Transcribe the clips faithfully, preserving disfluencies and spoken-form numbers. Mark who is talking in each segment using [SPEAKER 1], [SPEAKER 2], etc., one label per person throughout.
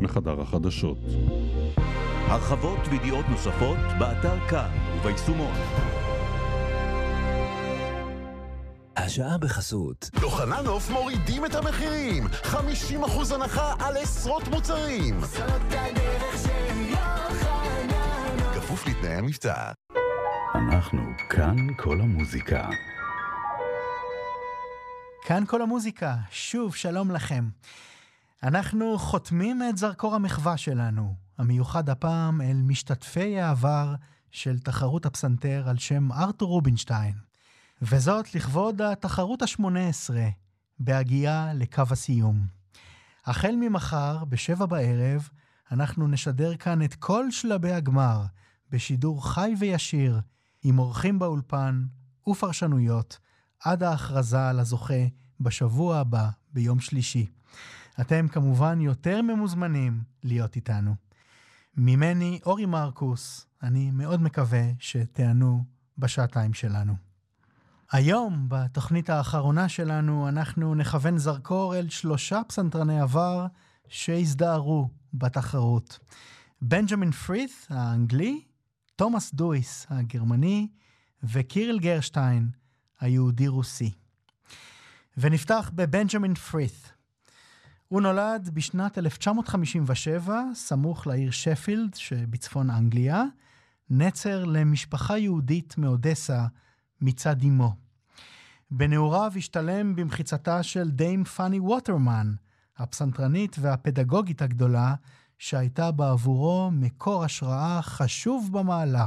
[SPEAKER 1] מחדר החדשות.
[SPEAKER 2] הרחבות וידיעות נוספות באתר כאן וביישומון.
[SPEAKER 3] השעה בחסות
[SPEAKER 4] יוחננוף מורידים את המחירים, חמישים אחוז הנחה על עשרות מוצרים.
[SPEAKER 5] זאת הדרך של יוחננוף.
[SPEAKER 4] כפוף לתנאי המבצע.
[SPEAKER 1] אנחנו כאן כל המוזיקה.
[SPEAKER 6] כאן כל המוזיקה, שוב שלום לכם. אנחנו חותמים את זרקור המחווה שלנו, המיוחד הפעם אל משתתפי העבר של תחרות הפסנתר על שם ארתור רובינשטיין. וזאת לכבוד התחרות ה-שמונה עשרה, בהגיעה לקו הסיום. החל ממחר, בשבע בערב, אנחנו נשדר כאן את כל שלבי הגמר, בשידור חי וישיר, עם אורחים באולפן ופרשנויות, עד ההכרזה על הזוכה בשבוע הבא, ביום שלישי. אתם כמובן יותר ממוזמנים להיות איתנו. ממני, אורי מרקוס, אני מאוד מקווה שתענו בשעתיים שלנו. היום, בתוכנית האחרונה שלנו, אנחנו נכוון זרקור אל שלושה פסנתרני עבר שהזדהרו בתחרות. בנג'מין פרית' האנגלי, תומאס דויס הגרמני, וקיריל גרשטיין היהודי-רוסי. ונפתח בבנג'מין פרית'. הוא נולד בשנת אלף תשע מאות חמישים ושבע, סמוך לעיר שפילד שבצפון אנגליה, נצר למשפחה יהודית מאודסה מצד אמו. בנעוריו השתלם במחיצתה של דיים פאני ווטרמן, הפסנתרנית והפדגוגית הגדולה, שהייתה בעבורו מקור השראה חשוב במעלה.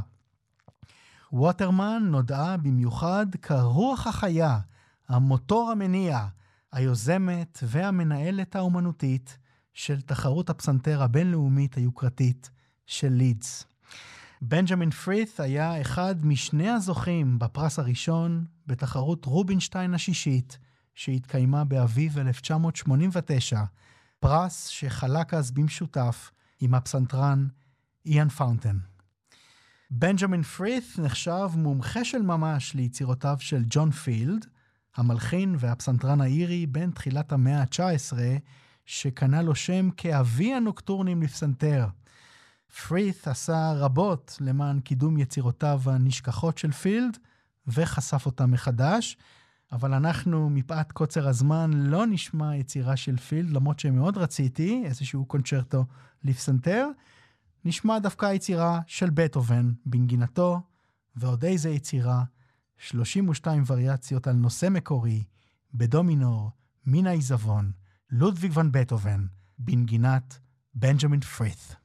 [SPEAKER 6] ווטרמן נודעה במיוחד כרוח החיה, המוטור המניע, היוזמת והמנהלת האומנותית של תחרות הפסנתר הבינלאומית היוקרתית של לידס. בנג'מין פרית' היה אחד משני הזוכים בפרס הראשון בתחרות רובינשטיין השישית שהתקיימה באביב אלף תשע מאות שמונים ותשע, פרס שחלק אז במשותף עם הפסנתרן איאן פאונטן. בנג'מין פרית' נחשב מומחה של ממש ליצירותיו של ג'ון פילד, המלחין והפסנתרן האירי בין תחילת המאה ה-תשע עשרה, שקנה לו שם כאבי הנוקטורנים לפסנתר. פרית' עשה רבות למען קידום יצירותיו הנשכחות של פילד, וחשף אותם מחדש, אבל אנחנו מפאת קוצר הזמן לא נשמע יצירה של פילד, למרות שמאוד רציתי איזשהו קונצ'רטו לפסנתר, נשמע דווקא יצירה של בטהובן בנגינתו, ועוד איזה יצירה, שלושים ושתיים וריאציות על נושא מקורי, בדו מינור, מן העיזבון, לודוויג ון בטהובן, בנגינת בנג'מין פרית'.